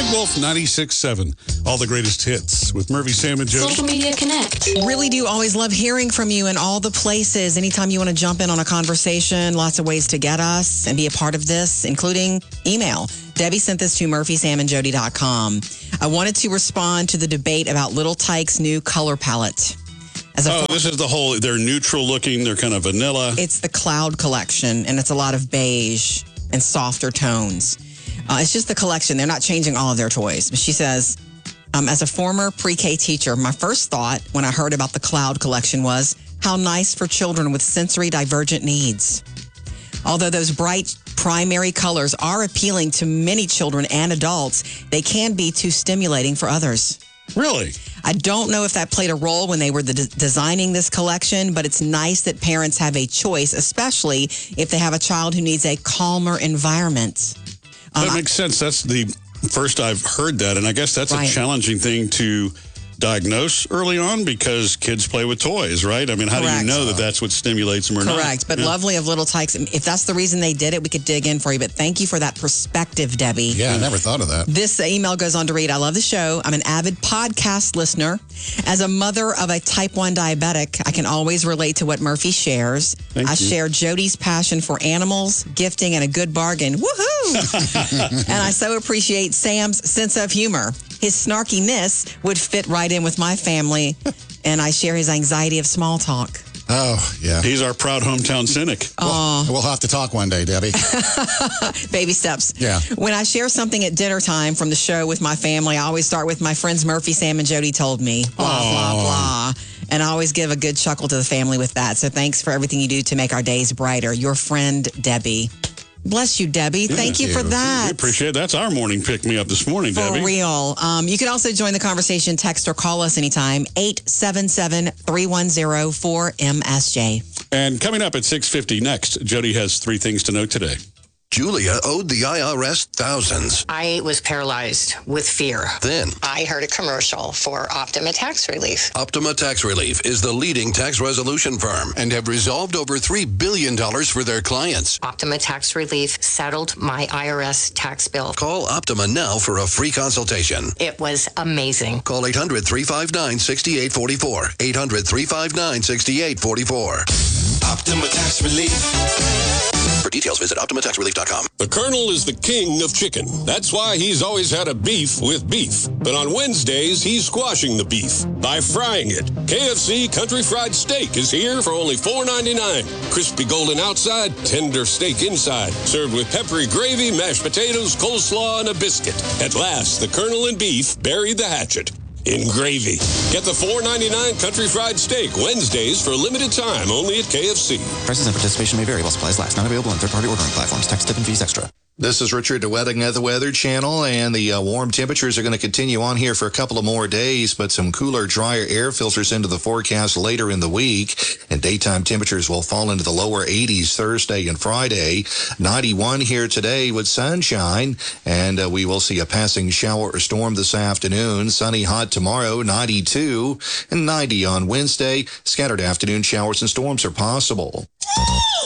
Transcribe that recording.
Red Wolf 96.7. All the greatest hits with Murphy, Sam, and Jody. Social Media Connect. Really do always love hearing from you in all the places. Anytime you want to jump in on a conversation, lots of ways to get us and be a part of this, including email. Debbie sent this to murphysamandjody.com. I wanted to respond to the debate about Little Tykes' new color palette. This is the whole, they're neutral looking, they're kind of vanilla. It's the Cloud collection, and it's a lot of beige and softer tones. It's just the collection. They're not changing all of their toys. But she says, as a former pre-K teacher, my first thought when I heard about the Cloud collection was, how nice for children with sensory divergent needs. Although those bright primary colors are appealing to many children and adults, they can be too stimulating for others. Really? I don't know if that played a role when they were designing this collection, but it's nice that parents have a choice, especially if they have a child who needs a calmer environment. That makes sense. That's the first I've heard that, and I guess that's a challenging thing to diagnose early on because kids play with toys, right? I mean, how do you know that that's what stimulates them or not? Correct, but lovely of Little Tykes. If that's the reason they did it, we could dig in for you, but thank you for that perspective, Debbie. Yeah, I never thought of that. This email goes on to read, I love the show. I'm an avid podcast listener. As a mother of a type 1 diabetic, I can always relate to what Murphy shares. I share Jody's passion for animals, gifting, and a good bargain. Woohoo! And I so appreciate Sam's sense of humor. His snarkiness would fit right in with my family, and I share his anxiety of small talk. Oh, yeah. He's our proud hometown cynic. We'll have to talk one day, Debbie. Baby steps. Yeah. When I share something at dinner time from the show with my family, I always start with my friends Murphy, Sam, and Jody told me. Blah, blah, blah. And I always give a good chuckle to the family with that. So thanks for everything you do to make our days brighter. Your friend, Debbie. Bless you, Debbie. Thank you for that. We appreciate it. That's our morning pick-me-up this morning, Debbie. For real. You can also join the conversation, text or call us anytime, 877-310-4MSJ. And coming up at 6:50 next, Jody has 3 things to note today. Julia owed the IRS thousands. I was paralyzed with fear. Then, I heard a commercial for Optima Tax Relief. Optima Tax Relief is the leading tax resolution firm and have resolved over $3 billion for their clients. Optima Tax Relief settled my IRS tax bill. Call Optima now for a free consultation. It was amazing. Call 800-359-6844. 800-359-6844. Optima Tax Relief. For details, visit OptimaTaxRelief.com. The Colonel is the king of chicken. That's why he's always had a beef with beef. But on Wednesdays, he's squashing the beef by frying it. KFC Country Fried Steak is here for only $4.99. Crispy golden outside, tender steak inside. Served with peppery gravy, mashed potatoes, coleslaw, and a biscuit. At last, the Colonel and beef buried the hatchet in gravy. Get the $4.99 Country Fried Steak Wednesdays for a limited time only at KFC. Prices and participation may vary while supplies last. Not available on third-party ordering platforms. Tax, tip, and fees extra. This is Richard DeWetting at the Weather Channel, and the warm temperatures are going to continue on here for a couple of more days, but some cooler, drier air filters into the forecast later in the week, and daytime temperatures will fall into the lower 80s Thursday and Friday. 91 here today with sunshine, and we will see a passing shower or storm this afternoon. Sunny, hot tomorrow, 92, and 90 on Wednesday. Scattered afternoon showers and storms are possible.